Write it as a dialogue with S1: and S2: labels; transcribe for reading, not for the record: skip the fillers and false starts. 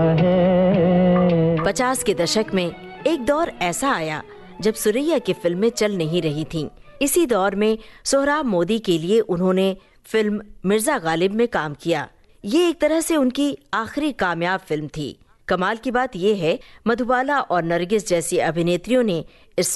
S1: 50 के दशक में एक दौर ऐसा आया जब सुरैया की फिल्में चल नहीं रही थीं। इसी दौर में सोहराब मोदी के लिए उन्होंने फिल्म मिर्जा गालिब में काम किया। ये एक तरह से उनकी आखिरी कामयाब फिल्म थी। कमाल की बात यह है, मधुबाला और नरगिस जैसी अभिनेत्रियों ने इस